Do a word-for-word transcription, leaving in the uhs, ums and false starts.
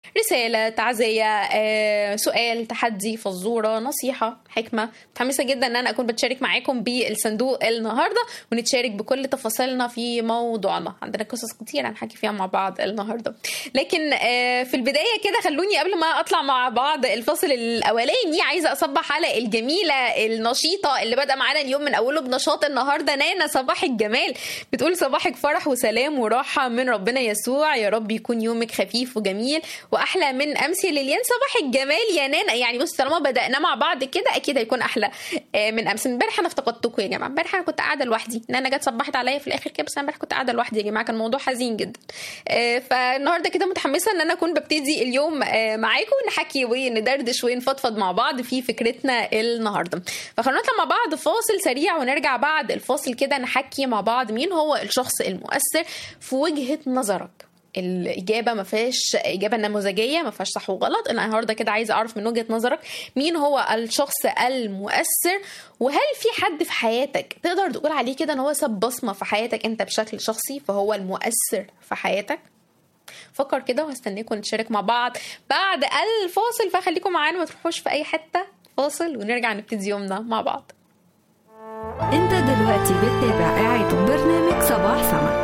رسالة، تعزية، آه، سؤال، تحدي، فزورة، نصيحة، حكمة. متحمسة جدا ان انا اكون بتشارك معاكم بالصندوق النهاردة ونتشارك بكل تفاصيلنا في موضوعنا. عندنا قصص كتير هنحكي فيها مع بعض النهاردة، لكن آه، في البداية كده خلوني قبل ما اطلع مع بعض الفصل الاولاني عايزة اصبح على الجميلة النشيطة اللي بدأ معانا اليوم من اوله بنشاط النهاردة. نانا صباح الجمال بتقول صباحك فرح وسلام وراحة من ربنا يسوع، يا رب يكون يومك خفيف وجميل واحلى من امس. يا ليليان صباح الجمال يا نانا. يعني بص طالما بدأنا مع بعض كده اكيد هيكون احلى من امس. امبارح انا افتقدتكم يا جماعه، امبارح انا كنت قاعده لوحدي، نانا جت صبحت عليا في الاخر كده، بس انا امبارح كنت قاعده لوحدي يا جماعه، كان الموضوع حزين جدا. فالنهارده كده متحمسه ان انا اكون ببتدي اليوم معاكم نحكي وندردش ونفضفض مع بعض في فكرتنا النهارده. فخلونا نطلع مع بعض فاصل سريع ونرجع بعد الفاصل كده نحكي مع بعض مين هو الشخص المؤثر في وجهة نظرك. الإجابة ما فيهاش إجابة نموذجية، ما فيهاش صح وغلط. أنا النهاردة كده عايزة أعرف من وجهة نظرك مين هو الشخص المؤثر، وهل في حد في حياتك تقدر تقول عليه كده أن هو ساب بصمة في حياتك أنت بشكل شخصي فهو المؤثر في حياتك؟ فكر كده وهستنيكم نتشارك مع بعض بعد الفاصل، فخليكم معانا ما تروحوش في أي حتة. فاصل ونرجع نبتدي يومنا مع بعض. انت دلوقتي بتتابع قاعد برنامج صباح سما.